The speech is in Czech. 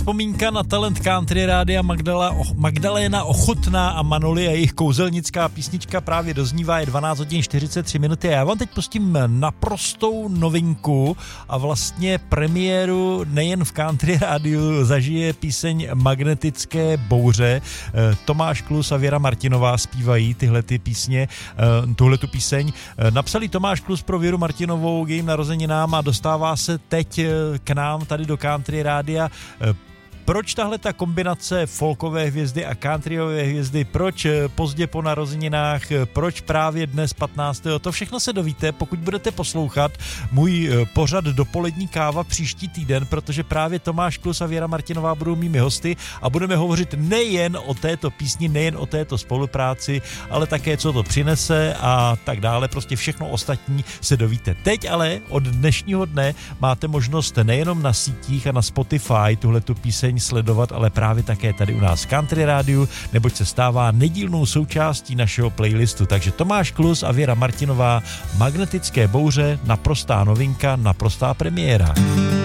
vzpomínka na talent country rádia Magdaléna Ochotná a Manoli a jejich kouzelnická písnička právě doznívá, je 12 hodin 43 minuty a já vám teď pustím naprostou novinku a vlastně premiéru nejen v country rádiu zažije píseň Magnetické bouře. Tomáš Klus a Věra Martinová zpívají tyhle ty písně, tuhletu píseň. Napsali Tomáš Klus pro Věru Martinovou k jejím narozeninám a dostává se teď k nám tady do country rádia. Proč tahle ta kombinace folkové hvězdy a countryové hvězdy, proč pozdě po narozeninách, proč právě dnes 15. To všechno se dovíte, pokud budete poslouchat můj pořad Dopolední káva příští týden, protože právě Tomáš Klus a Věra Martinová budou mými hosty a budeme hovořit nejen o této písni, nejen o této spolupráci, ale také co to přinese a tak dále, prostě všechno ostatní se dovíte. Teď ale od dnešního dne máte možnost nejenom na sítích a na Spotify tuhletu píseň sledovat, ale právě také tady u nás v Country rádiu, neboť se stává nedílnou součástí našeho playlistu. Takže Tomáš Klus a Věra Martinová, Magnetické bouře, naprostá novinka, naprostá premiéra.